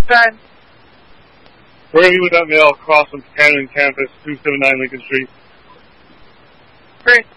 time. Wherever.mail across from Canyon Campus, 279 Lincoln Street. Great.